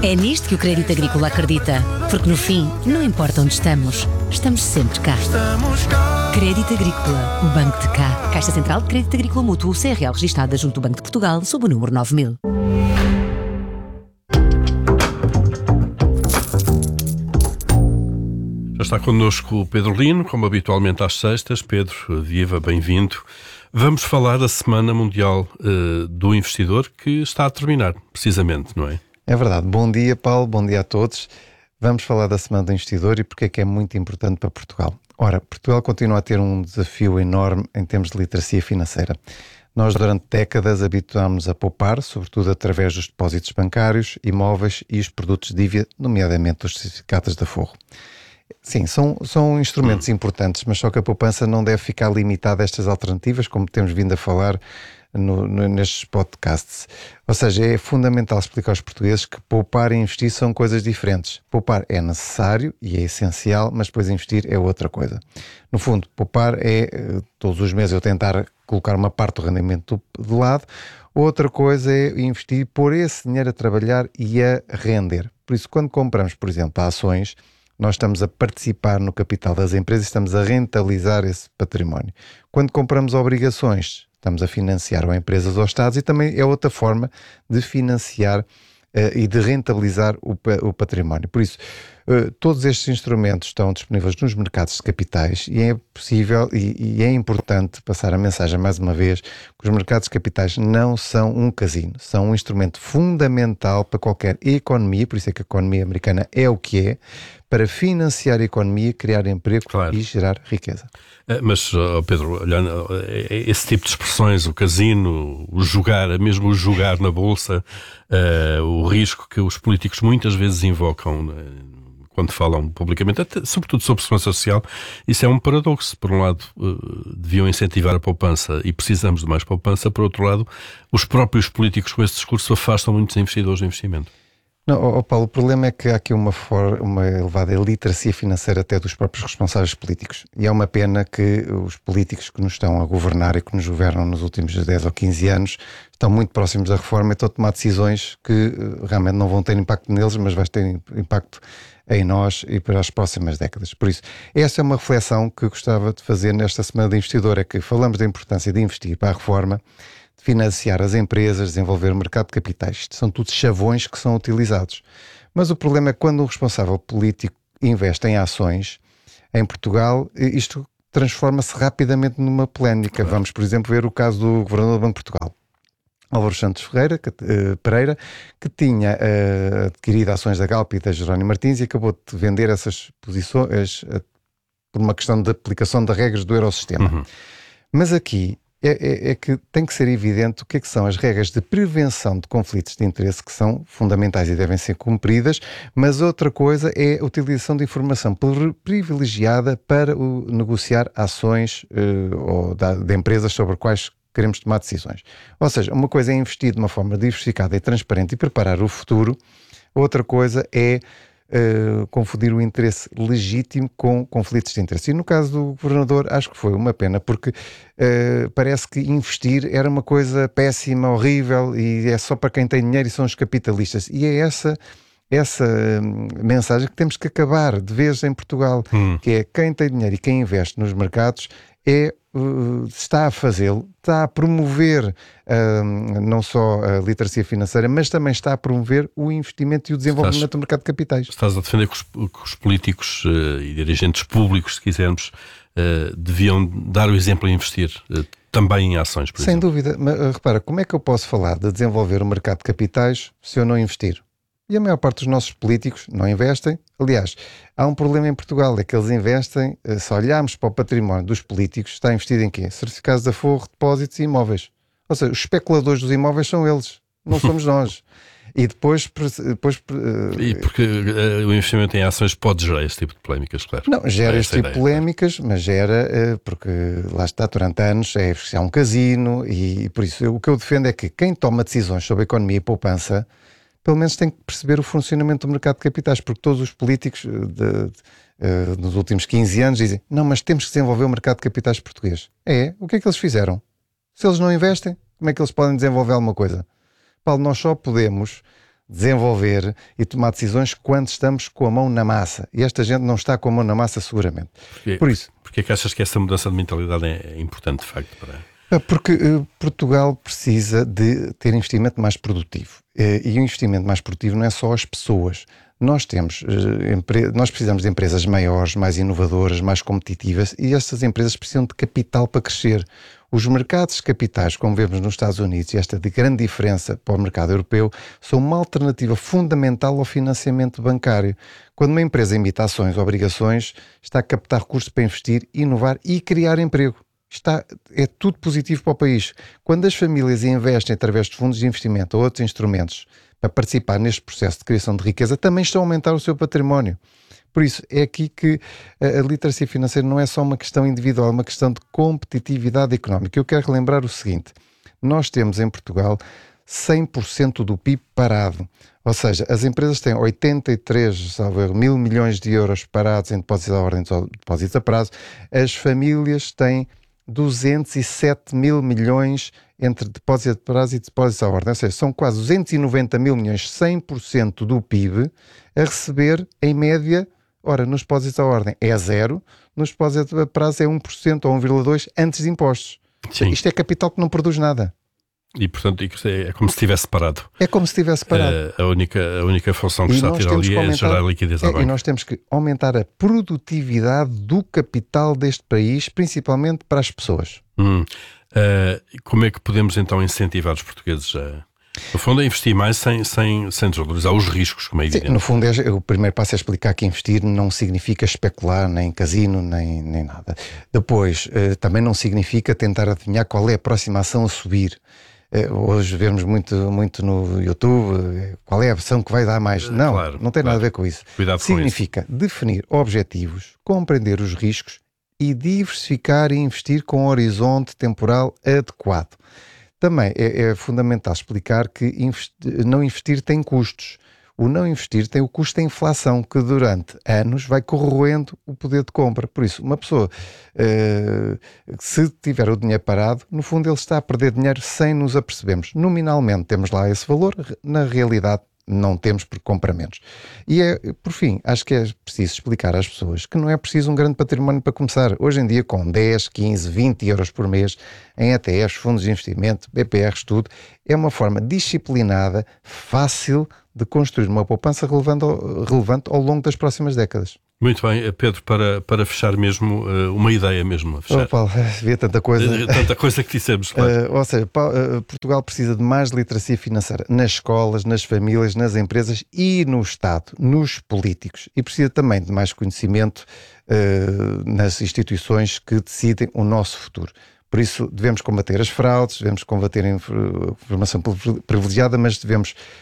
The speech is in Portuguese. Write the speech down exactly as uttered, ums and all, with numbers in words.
É nisto que o Crédito Agrícola acredita, porque no fim, não importa onde estamos, estamos sempre cá. Crédito Agrícola, o banco de cá. Caixa Central de Crédito Agrícola Mútuo, C R L registada junto ao Banco de Portugal, sob o número nove mil. Já está connosco o Pedro Lino, como habitualmente às sextas. Pedro, viva, bem-vindo. Vamos falar da Semana Mundial uh, do Investidor, que está a terminar, precisamente, não é? É verdade. Bom dia, Paulo. Bom dia a todos. Vamos falar da Semana do Investidor e porque é que é muito importante para Portugal. Ora, Portugal continua a ter um desafio enorme em termos de literacia financeira. Nós, durante décadas, habituámos a poupar, sobretudo através dos depósitos bancários, imóveis e os produtos de dívida, nomeadamente os certificados de aforro. Sim, são, são instrumentos importantes, mas só que a poupança não deve ficar limitada a estas alternativas, como temos vindo a falar no, no, nestes podcasts. Ou seja, é fundamental explicar aos portugueses que poupar e investir são coisas diferentes. Poupar é necessário e é essencial, mas depois investir é outra coisa. No fundo, poupar é, todos os meses eu tentar colocar uma parte do rendimento de lado. Outra coisa é investir, pôr esse dinheiro a trabalhar e a render. Por isso, quando compramos, por exemplo, ações, nós estamos a participar no capital das empresas, estamos a rentabilizar esse património. Quando compramos obrigações, estamos a financiar ou empresas ou Estados e também é outra forma de financiar uh, e de rentabilizar o, o património. Por isso, uh, todos estes instrumentos estão disponíveis nos mercados de capitais e é possível e, e é importante passar a mensagem mais uma vez que os mercados de capitais não são um casino, são um instrumento fundamental para qualquer economia, por isso é que a economia americana é o que é, para financiar a economia, criar emprego, claro, e gerar riqueza. Mas, Pedro, olhando esse tipo de expressões, o casino, o jogar, mesmo o jogar na bolsa, uh, o risco que os políticos muitas vezes invocam uh, quando falam publicamente, até, sobretudo sobre segurança social, isso é um paradoxo. Por um lado, uh, deviam incentivar a poupança e precisamos de mais poupança. Por outro lado, os próprios políticos com esse discurso afastam muitos investidores do investimento. Não, oh Paulo, o problema é que há aqui uma, for, uma elevada iliteracia financeira até dos próprios responsáveis políticos. E é uma pena que os políticos que nos estão a governar e que nos governam nos últimos dez ou quinze anos estão muito próximos da reforma e estão a tomar decisões que realmente não vão ter impacto neles, mas vai ter impacto em nós e para as próximas décadas. Por isso, essa é uma reflexão que gostava de fazer nesta Semana de Investidor, é que falamos da importância de investir para a reforma, financiar as empresas, desenvolver o mercado de capitais. São tudo chavões que são utilizados. Mas o problema é que quando um responsável político investe em ações, em Portugal, isto transforma-se rapidamente numa polémica. Claro. Vamos, por exemplo, ver o caso do Governador do Banco de Portugal, Álvaro Santos Ferreira, que, uh, Pereira, que tinha uh, adquirido ações da Galp e da Jerónimo Martins e acabou de vender essas posições uh, por uma questão de aplicação das regras do Eurosistema. Uhum. Mas aqui É, é, é que tem que ser evidente o que é que são as regras de prevenção de conflitos de interesse, que são fundamentais e devem ser cumpridas, mas outra coisa é a utilização de informação privilegiada para o, negociar ações uh, ou da, de empresas sobre quais queremos tomar decisões. Ou seja, uma coisa é investir de uma forma diversificada e transparente e preparar o futuro, outra coisa é Uh, confundir o interesse legítimo com conflitos de interesse. E no caso do governador, acho que foi uma pena, porque uh, parece que investir era uma coisa péssima, horrível, e é só para quem tem dinheiro e são os capitalistas. E é essa, essa hum, mensagem que temos que acabar de vez em Portugal, hum. que é quem tem dinheiro e quem investe nos mercados é, uh, está a fazê-lo, está a promover uh, não só a literacia financeira, mas também está a promover o investimento e o desenvolvimento estás, do mercado de capitais. Estás a defender que os, que os políticos uh, e dirigentes públicos, se quisermos, uh, deviam dar o exemplo e investir uh, também em ações, por Sem exemplo. dúvida. Mas uh, repara, como é que eu posso falar de desenvolver o mercado de capitais se eu não investir? E a maior parte dos nossos políticos não investem. Aliás, há um problema em Portugal, é que eles investem, se olharmos para o património dos políticos, está investido em quê? Certificados de aforro, depósitos e imóveis. Ou seja, os especuladores dos imóveis são eles, não somos nós. E depois... depois e porque uh, o investimento em ações pode gerar esse tipo de polémicas, claro. Não, gera é este tipo de polémicas, mas gera, uh, porque lá está, durante anos, é, é um casino, e, e por isso eu, o que eu defendo é que quem toma decisões sobre economia e poupança pelo menos tem que perceber o funcionamento do mercado de capitais, porque todos os políticos de, de, uh, nos últimos quinze anos dizem, não, mas temos que desenvolver o mercado de capitais português. É, o que é que eles fizeram? Se eles não investem, como é que eles podem desenvolver alguma coisa? Paulo, nós só podemos desenvolver e tomar decisões quando estamos com a mão na massa. E esta gente não está com a mão na massa seguramente. Porquê, Por isso, porquê é que achas que essa mudança de mentalidade é importante, de facto, para... Porque uh, Portugal precisa de ter investimento mais produtivo. Uh, e o investimento mais produtivo não é só as pessoas. Nós temos, uh, empre... nós precisamos de empresas maiores, mais inovadoras, mais competitivas, e estas empresas precisam de capital para crescer. Os mercados de capitais, como vemos nos Estados Unidos, e esta de grande diferença para o mercado europeu, são uma alternativa fundamental ao financiamento bancário. Quando uma empresa emite ações ou obrigações, está a captar recursos para investir, inovar e criar emprego. Está, é tudo positivo para o país. Quando as famílias investem através de fundos de investimento ou outros instrumentos para participar neste processo de criação de riqueza, também estão a aumentar o seu património. Por isso, é aqui que a, a literacia financeira não é só uma questão individual, é uma questão de competitividade económica. Eu quero relembrar o seguinte: nós temos em Portugal cem por cento do P I B parado. Ou seja, as empresas têm oitenta e três mil milhões de euros parados em depósitos à ordem de depósitos a prazo. As famílias têm duzentos e sete mil milhões entre depósitos a prazo e depósitos à ordem. Ou seja, são quase duzentos e noventa mil milhões, cem por cento do P I B, a receber, em média, ora, nos depósitos à ordem é zero, nos depósitos a prazo é um por cento ou um vírgula dois por cento antes de impostos. Sim. Isto é capital que não produz nada. E, portanto, é como se estivesse parado. É como se estivesse parado. A, a, única, a única função que e está a ter ali é gerar liquidez à é, banca. E nós temos que aumentar a produtividade do capital deste país, principalmente para as pessoas. Hum. Uh, como é que podemos, então, incentivar os portugueses a... No fundo, é investir mais sem, sem, sem desvalorizar os riscos, como é evidente. Sim, no fundo, é, o primeiro passo é explicar que investir não significa especular, nem casino, nem, nem nada. Depois, uh, também não significa tentar adivinhar qual é a próxima ação a subir. Hoje vemos muito, muito no YouTube qual é a ação que vai dar mais. Não, claro, não tem claro. nada a ver com isso. Cuidado Significa com isso. Definir objetivos, compreender os riscos e diversificar e investir com um horizonte temporal adequado. Também é, é fundamental explicar que investir, não investir tem custos. O não investir tem o custo da inflação, que durante anos vai corroendo o poder de compra. Por isso, uma pessoa, uh, se tiver o dinheiro parado, no fundo ele está a perder dinheiro sem nos apercebermos. Nominalmente temos lá esse valor, na realidade não temos porque compra menos. E é, por fim, acho que é preciso explicar às pessoas que não é preciso um grande património para começar. Hoje em dia, com dez, quinze, vinte euros por mês em E T Fs, fundos de investimento, B P Rs, tudo, é uma forma disciplinada, fácil de construir uma poupança relevante ao, relevante ao longo das próximas décadas. Muito bem, Pedro, para, para fechar mesmo, uma ideia mesmo a fechar. Oh, Paulo, havia tanta coisa. Tanta coisa que dissemos, claro. Uh, ou seja, Portugal precisa de mais literacia financeira nas escolas, nas famílias, nas empresas e no Estado, nos políticos. E precisa também de mais conhecimento uh, nas instituições que decidem o nosso futuro. Por isso, devemos combater as fraudes, devemos combater a informação privilegiada, mas devemos